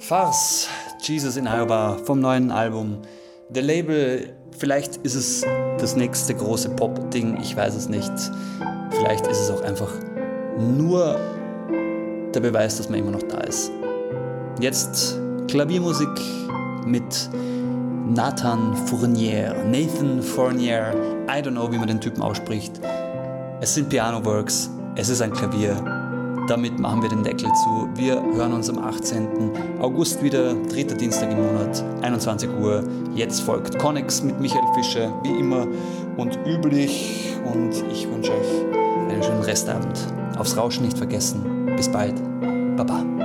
Farce, Jesus in Iowa vom neuen Album. Der Label, vielleicht ist es das nächste große Pop-Ding, ich weiß es nicht. Vielleicht ist es auch einfach nur der Beweis, dass man immer noch da ist. Jetzt Klaviermusik mit Nathan Fournier, I don't know, wie man den Typen ausspricht. Es sind Piano-Works, es ist ein Klavier. Damit machen wir den Deckel zu. Wir hören uns am 18. August wieder, 3. Dienstag im Monat, 21 Uhr. Jetzt folgt Connex mit Michael Fischer, wie immer und üblich. Und ich wünsche euch einen schönen Restabend. Aufs Rauschen nicht vergessen. Bis bald. Baba.